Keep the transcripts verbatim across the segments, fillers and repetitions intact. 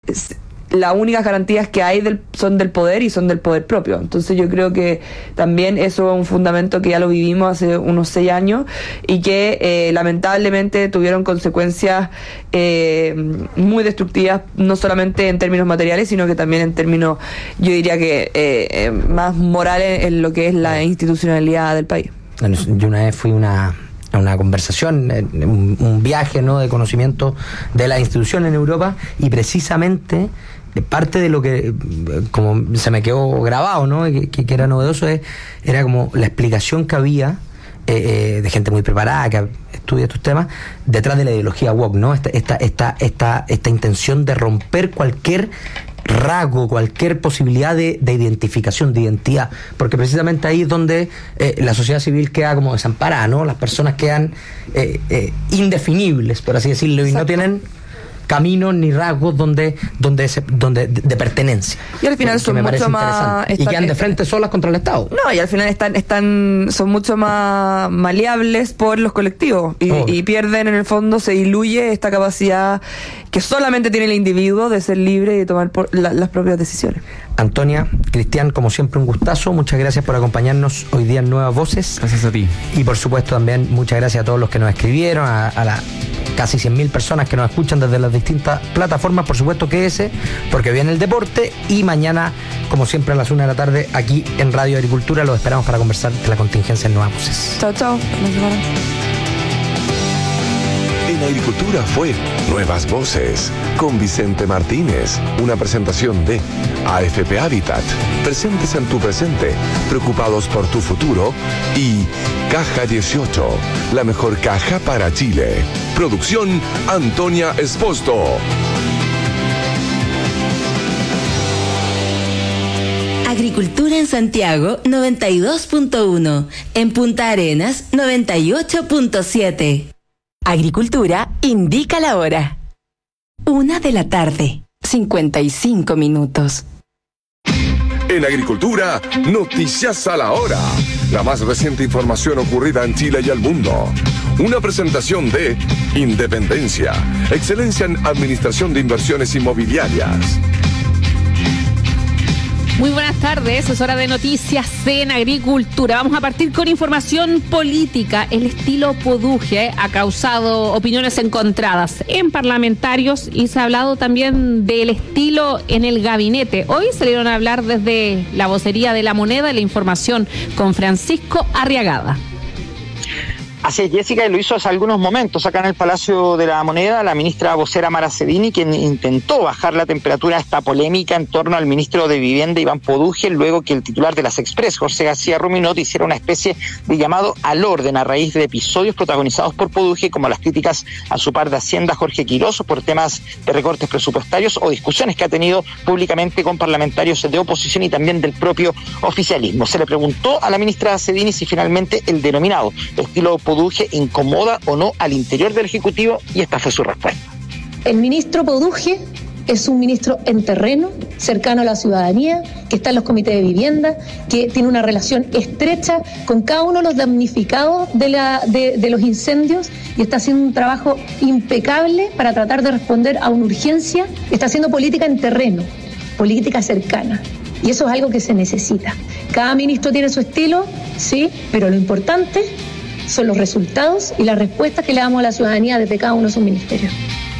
las únicas garantías que hay del, son del poder y son del poder propio. Entonces yo creo que también eso es un fundamento que ya lo vivimos hace unos seis años y que eh, lamentablemente tuvieron consecuencias eh, muy destructivas, no solamente en términos materiales, sino que también en términos, yo diría que eh, más morales en lo que es la institucionalidad del país. Bueno, yo una vez fui una... a una conversación, un, un viaje, ¿no?, de conocimiento de la institución en Europa, y precisamente parte de lo que como se me quedó grabado, ¿no?, que, que era novedoso, es, era como la explicación que había eh, eh, de gente muy preparada que estudia estos temas detrás de la ideología woke, ¿no? Esta, esta, esta, esta, esta intención de romper cualquier rasgo, cualquier posibilidad de, de identificación, de identidad, porque precisamente ahí es donde eh, la sociedad civil queda como desamparada, ¿no? Las personas quedan eh, eh, indefinibles, por así decirlo, y no tienen caminos ni rasgos donde donde se, donde de, de pertenencia. Y al final son mucho más están, y quedan de frente solas contra el Estado. No, y al final están están son mucho más maleables por los colectivos y, oh. y pierden, en el fondo se diluye esta capacidad que solamente tiene el individuo de ser libre y de tomar por la, las propias decisiones. Antonia, Cristian, como siempre un gustazo, muchas gracias por acompañarnos hoy día en Nuevas Voces. Gracias a ti. Y por supuesto también muchas gracias a todos los que nos escribieron, a, a las casi cien mil personas que nos escuchan desde las distintas plataformas. Por supuesto que ese, porque viene el deporte, y mañana, como siempre, a las una de la tarde aquí en Radio Agricultura los esperamos para conversar de la contingencia en Nuevas Voces. Chao, chao. En Agricultura fue Nuevas Voces con Vicente Martínez, una presentación de A F P Habitat, presentes en tu presente, preocupados por tu futuro, y Caja dieciocho, la mejor caja para Chile. Producción Antonia Esposto. Agricultura en Santiago noventa y dos punto uno, en Punta Arenas noventa y ocho punto siete. Agricultura indica la hora. Una de la tarde, cincuenta y cinco minutos. En Agricultura, noticias a la hora. La más reciente información ocurrida en Chile y el mundo. Una presentación de Independencia, excelencia en administración de inversiones inmobiliarias. Muy buenas tardes, es hora de noticias en Agricultura. Vamos a partir con información política. El estilo Poduje ha causado opiniones encontradas en parlamentarios y se ha hablado también del estilo en el gabinete. Hoy salieron a hablar desde la vocería de La Moneda la información con Francisco Arriagada. Así es, Jessica, y lo hizo hace algunos momentos acá en el Palacio de la Moneda, la ministra vocera Mara Cedini, quien intentó bajar la temperatura a esta polémica en torno al ministro de Vivienda, Iván Poduje, luego que el titular de las Express, José García Ruminot, hiciera una especie de llamado al orden a raíz de episodios protagonizados por Poduje, como las críticas a su par de Hacienda, Jorge Quirós, por temas de recortes presupuestarios o discusiones que ha tenido públicamente con parlamentarios de oposición y también del propio oficialismo. Se le preguntó a la ministra Cedini si finalmente el denominado estilo Poduje incomoda o no al interior del Ejecutivo, y esta fue su respuesta. El ministro Poduje es un ministro en terreno, cercano a la ciudadanía, que está en los comités de vivienda, que tiene una relación estrecha con cada uno de los damnificados de, la, de, de los incendios, y está haciendo un trabajo impecable para tratar de responder a una urgencia. Está haciendo política en terreno, política cercana, y eso es algo que se necesita. Cada ministro tiene su estilo, sí, pero lo importante son los resultados y las respuestas que le damos a la ciudadanía desde cada uno de sus ministerios.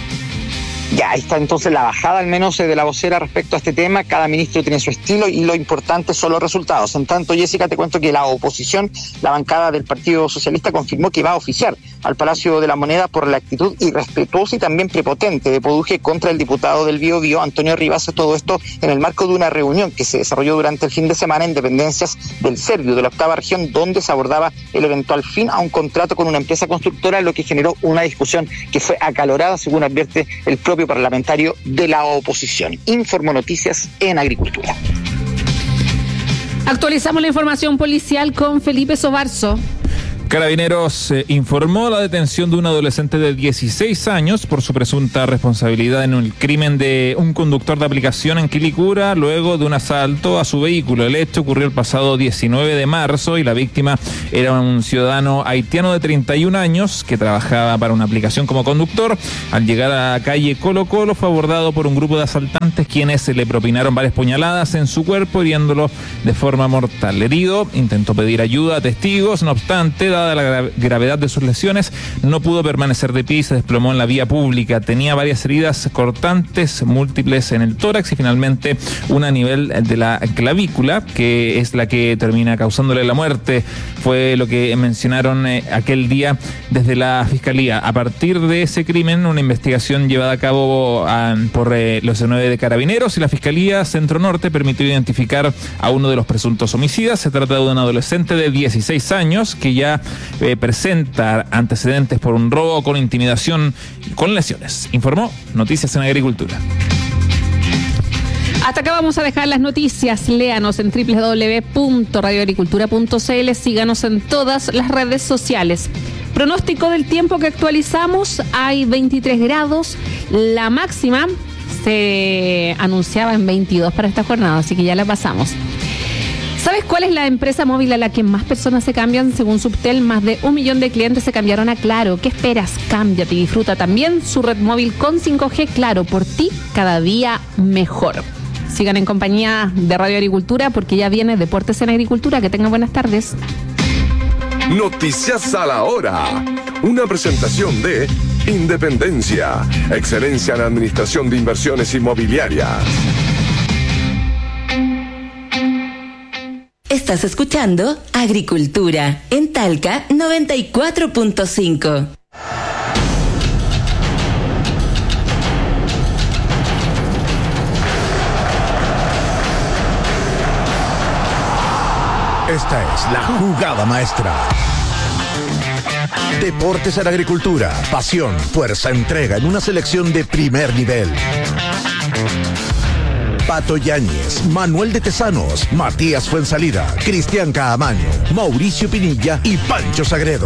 Ya, ahí está entonces la bajada al menos de la vocera respecto a este tema. Cada ministro tiene su estilo y lo importante son los resultados. En tanto, Jessica, te cuento que la oposición, la bancada del Partido Socialista, confirmó que va a oficiar al Palacio de la Moneda por la actitud irrespetuosa y también prepotente de Poduje contra el diputado del Biobío, Antonio Rivas. Todo esto en el marco de una reunión que se desarrolló durante el fin de semana en dependencias del Servio de la octava región, donde se abordaba el eventual fin a un contrato con una empresa constructora, lo que generó una discusión que fue acalorada, según advierte el propio parlamentario de la oposición. Informo Noticias en Agricultura. Actualizamos la información policial con Felipe Sobarzo. Carabineros eh, informó la detención de un adolescente de dieciséis años por su presunta responsabilidad en el crimen de un conductor de aplicación en Quilicura luego de un asalto a su vehículo. El hecho ocurrió el pasado diecinueve de marzo y la víctima era un ciudadano haitiano de treinta y un años que trabajaba para una aplicación como conductor. Al llegar a la calle Colo Colo fue abordado por un grupo de asaltantes quienes le propinaron varias puñaladas en su cuerpo, hiriéndolo de forma mortal. El herido intentó pedir ayuda a testigos, no obstante, dada la gra- gravedad de sus lesiones, no pudo permanecer de pie y se desplomó en la vía pública. Tenía varias heridas cortantes múltiples en el tórax y finalmente una a nivel de la clavícula, que es la que termina causándole la muerte. Fue lo que mencionaron eh, aquel día desde la Fiscalía. A partir de ese crimen, una investigación llevada a cabo a, por eh, los nueve de Carabineros y la Fiscalía Centro Norte permitió identificar a uno de los presuntos homicidas. Se trata de un adolescente de dieciséis años que ya eh, presenta antecedentes por un robo con intimidación y con lesiones. Informó Noticias en Agricultura. Hasta acá vamos a dejar las noticias. Léanos en doble u doble u doble u punto radio agricultura punto c l. Síganos en todas las redes sociales. Pronóstico del tiempo que actualizamos. Hay veintitrés grados. La máxima se anunciaba en veintidós para esta jornada, así que ya la pasamos. ¿Sabes cuál es la empresa móvil a la que más personas se cambian? Según Subtel, más de un millón de clientes se cambiaron a Claro. ¿Qué esperas? Cámbiate y disfruta también su red móvil con cinco G. Claro, por ti cada día mejor. Sigan en compañía de Radio Agricultura porque ya viene Deportes en Agricultura. Que tengan buenas tardes. Noticias a la hora. Una presentación de Independencia, excelencia en administración de inversiones inmobiliarias. Estás escuchando Agricultura en Talca noventa y cuatro punto cinco. Esta es la jugada maestra. Deportes en Agricultura, pasión, fuerza, entrega en una selección de primer nivel. Pato Yáñez, Manuel de Tesanos, Matías Fuensalida, Cristian Caamaño, Mauricio Pinilla y Pancho Sagredo.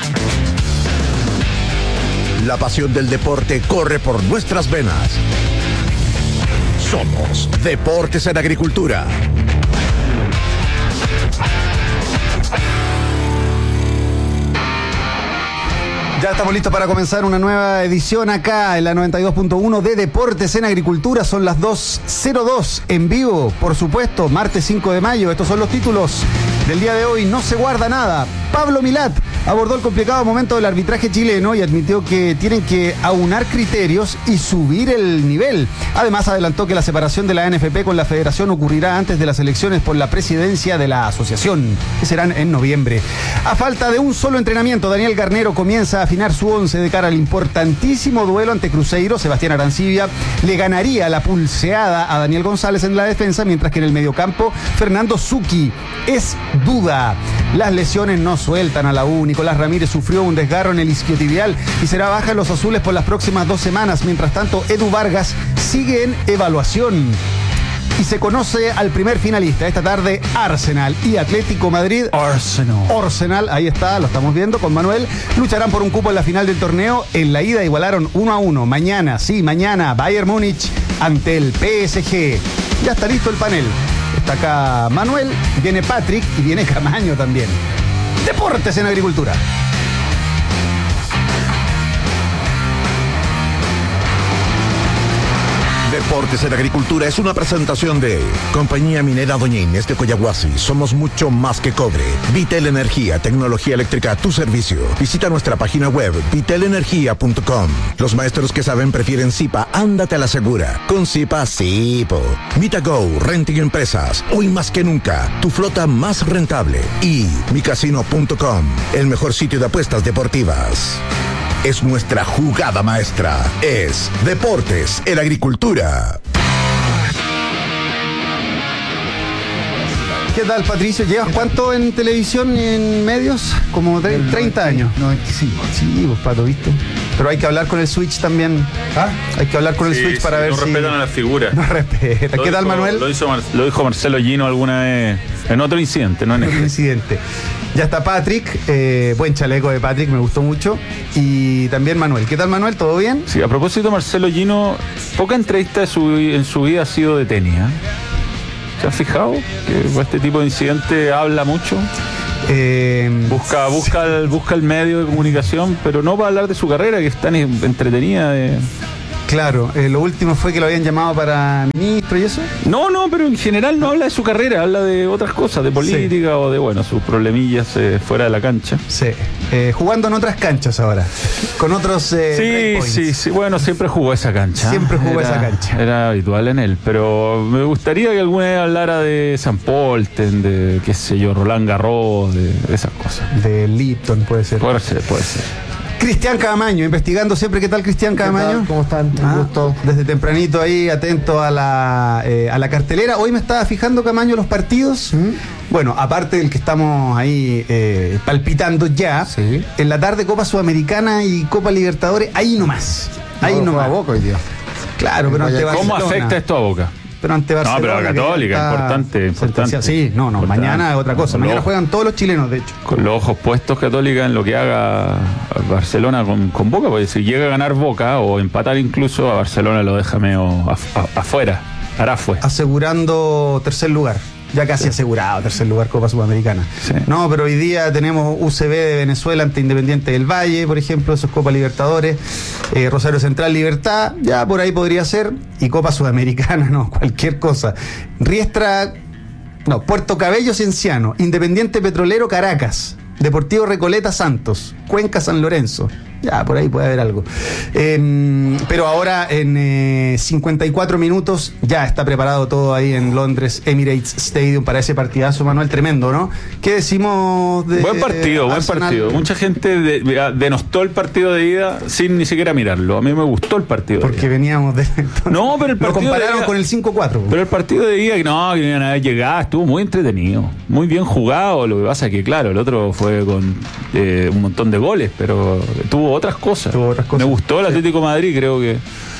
La pasión del deporte corre por nuestras venas. Somos Deportes en Agricultura. Ya estamos listos para comenzar una nueva edición acá en la noventa y dos punto uno de Deportes en Agricultura. Son las dos cero dos en vivo, por supuesto, martes cinco de mayo. Estos son los títulos del día de hoy. No se guarda nada. Pablo Milat abordó el complicado momento del arbitraje chileno y admitió que tienen que aunar criterios y subir el nivel. Además, adelantó que la separación de la N F P con la Federación ocurrirá antes de las elecciones por la presidencia de la asociación, que serán en noviembre. A falta de un solo entrenamiento, Daniel Garnero comienza a afinar su once de cara al importantísimo duelo ante Cruzeiro. Sebastián Arancibia le ganaría la pulseada a Daniel González en la defensa, mientras que en el mediocampo Fernando Zucchi es duda. Las lesiones no sueltan a la U. Nicolás Ramírez sufrió un desgarro en el isquiotibial y será baja en los azules por las próximas dos semanas. Mientras tanto, Edu Vargas sigue en evaluación. Y se conoce al primer finalista. Esta tarde, Arsenal y Atlético Madrid. Arsenal. Arsenal, ahí está, lo estamos viendo con Manuel. Lucharán por un cupo en la final del torneo. En la ida igualaron uno a uno. Mañana, sí, mañana, Bayern Múnich ante el P S G. Ya está listo el panel. Está acá Manuel, viene Patrick y viene Camaño también. Deportes en Agricultura. Deportes en Agricultura es una presentación de Compañía Minera Doña Inés de Coyahuasi. Somos mucho más que cobre. Vitel Energía, tecnología eléctrica a tu servicio. Visita nuestra página web vitel energía punto com. Los maestros que saben prefieren Zipa. Ándate a la segura. Con Zipa, sí, po. VitaGo, Renting Empresas. Hoy más que nunca, tu flota más rentable. Y mi casino punto com, el mejor sitio de apuestas deportivas. Es nuestra jugada maestra. Es Deportes en Agricultura. ¿Qué tal, Patricio? ¿Llevas cuánto en televisión y en medios? Como treinta años. noventa y cinco. Sí, pues, Pato, ¿viste? Pero hay que hablar con el Switch también. ¿Ah? Hay que hablar con el sí, Switch para sí, ver no si... No respetan a la figura. No respeta. ¿Qué tal, Manuel? Lo, hizo, lo dijo Marcelo Gino alguna vez en otro incidente, no en otro este. incidente. Ya está Patrick, eh, buen chaleco de Patrick, me gustó mucho. Y también Manuel. ¿Qué tal, Manuel? ¿Todo bien? Sí, a propósito, Marcelo Gino, poca entrevista de su, en su vida ha sido de tenis, ¿eh? ¿Se han fijado que este tipo de incidente habla mucho? Eh, busca, busca, el, busca el medio de comunicación, pero no para hablar de su carrera, que es tan entretenida. De... Claro, eh, lo último fue que lo habían llamado para ministro y eso. No, no, pero en general no habla de su carrera, habla de otras cosas, de política sí. o de, bueno, sus problemillas eh, fuera de la cancha. Sí, eh, jugando en otras canchas ahora, con otros eh, Sí, sí, sí, bueno, siempre jugó esa cancha. Siempre jugó era, esa cancha. Era habitual en él, pero me gustaría que alguna vez hablara de San Polten, de, qué sé yo, Roland Garros, de, de esas cosas. De Lipton, puede ser. Puede ser, puede ser. Cristian Caamaño, investigando siempre. ¿Qué tal, Cristian Caamaño? ¿Cómo están? Ah, Un gusto. Desde tempranito ahí, atento a la, eh, a la cartelera. Hoy me estaba fijando, Caamaño, los partidos. ¿Mm? Bueno, aparte del que estamos ahí eh, palpitando ya, sí. En la tarde Copa Sudamericana y Copa Libertadores, ahí nomás. Ahí no, nomás. A Boca hoy día. Claro, pero ante ¿Cómo afecta esto a Boca? Pero ante Barcelona. No, pero a Católica, importante, importante. Sí, no, no, importante. Mañana es otra cosa. Mañana juegan todos los chilenos, de hecho. Con los ojos puestos Católica en lo que haga Barcelona con, con Boca, porque si llega a ganar Boca o empatar incluso, a Barcelona lo deja medio af, af, afuera, Arafue. Asegurando tercer lugar. Ya casi sí. asegurado, tercer lugar Copa Sudamericana. Sí. No, pero hoy día tenemos U C B de Venezuela ante Independiente del Valle, por ejemplo, eso es Copa Libertadores, eh, Rosario Central Libertad, ya por ahí podría ser, y Copa Sudamericana, no, cualquier cosa. Riestra, no, Puerto Cabello Cienciano, Independiente Petrolero Caracas, Deportivo Recoleta Santos, Cuenca San Lorenzo. Ya, por ahí puede haber algo. Eh, pero ahora en eh, cincuenta y cuatro minutos ya está preparado todo ahí en Londres, Emirates Stadium, para ese partidazo, Manuel, tremendo, ¿no? ¿Qué decimos de Buen partido, buen Arsenal? partido. Mucha gente de, denostó el partido de ida sin ni siquiera mirarlo. A mí me gustó el partido de Porque ida. veníamos de... No, pero el partido Lo compararon de ida, con el cinco cuatro. Pero el partido de ida, no, que no iban a llegar, estuvo muy entretenido, muy bien jugado. Lo que pasa es que, claro, el otro fue con eh, un montón de goles, pero tuvo otras cosas. Tuvo otras cosas. Me gustó el Atlético de Madrid, creo que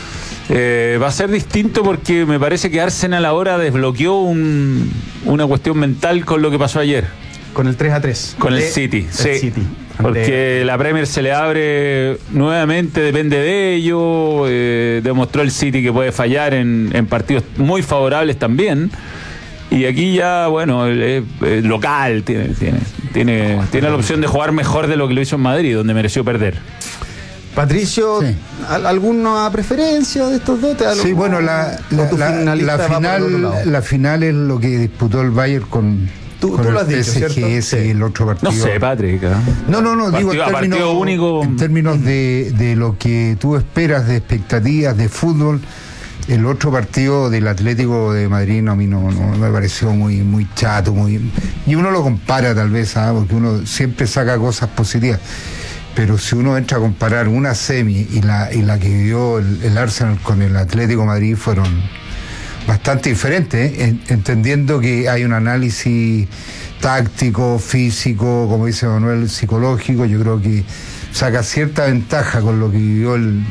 eh, va a ser distinto porque me parece que Arsenal ahora desbloqueó un, una cuestión mental con lo que pasó ayer. Con el tres a tres. Con de, el City, el sí. City. Porque la Premier se le abre nuevamente, depende de ello. Eh, demostró el City que puede fallar en, en partidos muy favorables también. Y aquí ya, bueno, es local, tiene, tiene, tiene, tiene la opción de jugar mejor de lo que lo hizo en Madrid, donde mereció perder. Patricio, sí. ¿alguna preferencia de estos dos? Sí, bueno, la, la, la, la, final, la final es lo que disputó el Bayern con, tú, con tú el lo has P S G, dicho, ese y el otro partido. No sé, Patrick. ¿eh? No, no, no, partido, digo en términos, único. en términos de, de lo que tú esperas, de expectativas, de fútbol. El otro partido del Atlético de Madrid no, a mí no, no me pareció muy, muy chato, muy y uno lo compara tal vez, ¿sabes? Porque uno siempre saca cosas positivas. Pero si uno entra a comparar una semi y la, y la que vivió el, el Arsenal con el Atlético de Madrid, fueron bastante diferentes, ¿eh? Entendiendo que hay un análisis táctico, físico, como dice Manuel, psicológico. Yo creo que saca cierta ventaja con lo que vivió el,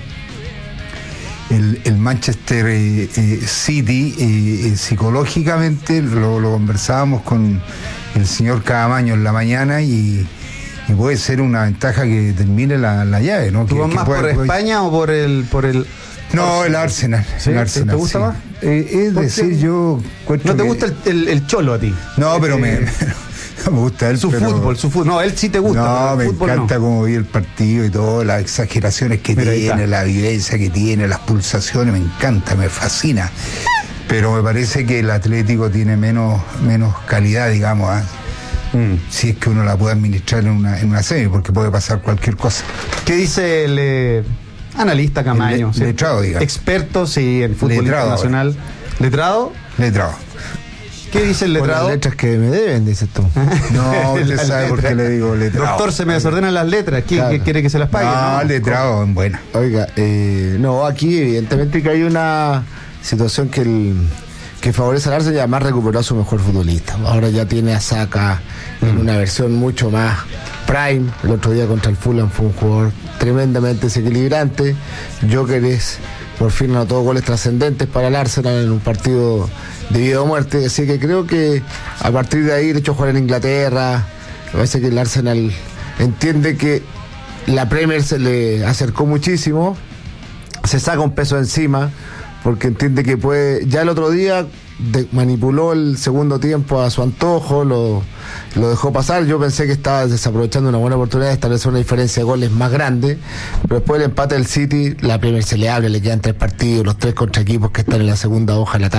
el, el Manchester eh, eh, City. Eh, eh, psicológicamente lo, lo conversábamos con el señor Caamaño en la mañana y Y puede ser una ventaja que termine la, la llave, ¿no? ¿Tú que, vas que más puede, por puede... España o por el por el No, el Arsenal. ¿Sí? El Arsenal, ¿Te gusta sí. más? Eh, es decir, yo... ¿No te que... gusta el, el, el cholo a ti? No, pero eh, me, me gusta él. Su pero... fútbol, su fútbol. No, él sí te gusta. No, me fútbol encanta no. cómo vi el partido y todo, las exageraciones que Mira, tiene, la vivencia que tiene, las pulsaciones, me encanta, me fascina. Pero me parece que el Atlético tiene menos, menos calidad, digamos, ¿eh? Mm. Si es que uno la puede administrar en una, en una semi, porque puede pasar cualquier cosa. ¿Qué dice el eh, analista Caamaño? Le, letrado, digamos. Experto, sí, en fútbol letrado, internacional. ahora. ¿Letrado? Letrado. ¿Qué dice el letrado? Por las letras que me deben, dices tú. No, usted sabe por qué le digo letrado. Doctor, se me desordenan las letras. ¿Quién claro. quiere que se las pague? No, no letrado, en buena. Oiga, eh, no, aquí evidentemente que hay una situación que el... que favorece al Arsenal y además recuperó a su mejor futbolista. Ahora ya tiene a Saka mm. en una versión mucho más prime. El otro día contra el Fulham fue un jugador tremendamente desequilibrante. Gyökeres por fin anotó goles trascendentes para el Arsenal en un partido de vida o muerte. Así que creo que a partir de ahí, de hecho, jugar en Inglaterra, Me parece que el Arsenal entiende que la Premier se le acercó muchísimo, se saca un peso encima, porque entiende que puede. Ya el otro día de, manipuló el segundo tiempo a su antojo, lo, lo dejó pasar. Yo pensé que estaba desaprovechando una buena oportunidad de establecer una diferencia de goles más grande, pero después del empate del City, la Premier se le abre, le quedan tres partidos, los tres contra equipos que están en la segunda hoja de la tabla.